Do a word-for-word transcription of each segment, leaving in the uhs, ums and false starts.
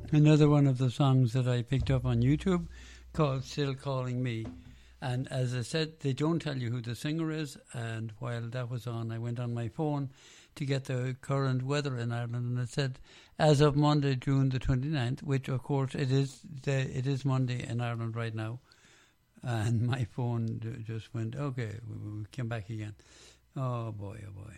Another one of the songs that I picked up on YouTube called Still Calling Me. And as I said, they don't tell you who the singer is. And while that was on, I went on my phone to get the current weather in Ireland. And it said, as of Monday, June the twenty-ninth, which of course it is, the, it is Monday in Ireland right now. And my phone just went, okay, we, we came back again. Oh boy, oh boy.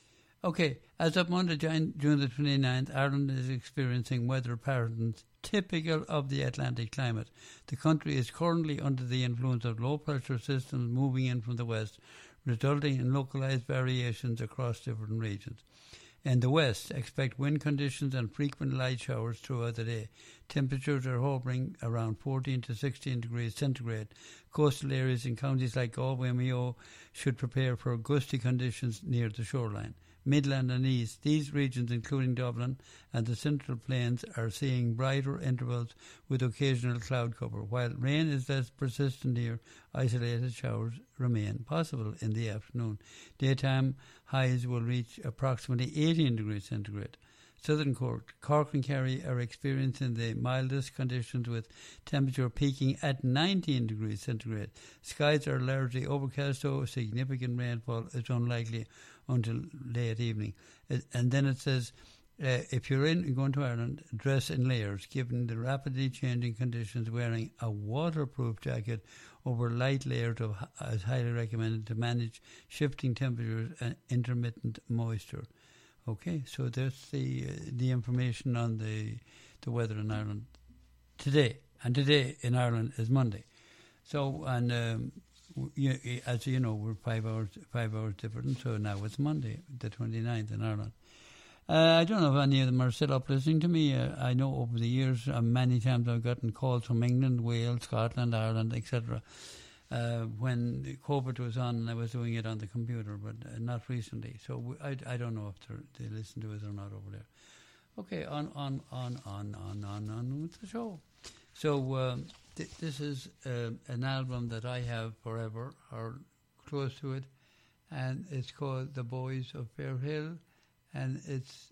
Okay, as of Monday, June the twenty-ninth, Ireland is experiencing weather patterns typical of the Atlantic climate. The country is currently under the influence of low-pressure systems moving in from the west, resulting in localized variations across different regions. In the west, expect wind conditions and frequent light showers throughout the day. Temperatures are hovering around fourteen to sixteen degrees centigrade. Coastal areas in counties like Galway and Mayo should prepare for gusty conditions near the shoreline. Midland and East, these regions, including Dublin and the Central Plains, are seeing brighter intervals with occasional cloud cover. While rain is less persistent here, isolated showers remain possible in the afternoon. Daytime highs will reach approximately eighteen degrees centigrade. Southern Cork, Cork and Kerry are experiencing the mildest conditions with temperature peaking at nineteen degrees centigrade. Skies are largely overcast, though significant rainfall is unlikely until late evening. And then it says, uh, if you're in going to Ireland, dress in layers. Given the rapidly changing conditions, wearing a waterproof jacket over light layers of, is highly recommended to manage shifting temperatures and intermittent moisture. Okay, so that's the uh, the information on the the weather in Ireland today. And today in Ireland is Monday. So, and um, you, as you know, we're five hours five hours different. So now it's Monday, the twenty-ninth in Ireland. Uh, I don't know if any of them are still up listening to me. Uh, I know over the years, uh, many times I've gotten calls from England, Wales, Scotland, Ireland, et cetera. Uh, when COVID was on, and I was doing it on the computer, but uh, not recently. So w- I, I don't know if they listen to it or not over there. Okay, on on on on on on on with the show. So um, th- this is uh, an album that I have forever or close to it, and it's called The Boys of Fair Hill, and it's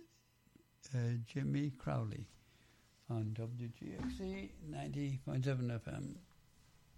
uh, Jimmy Crowley on W G X C ninety point seven F M.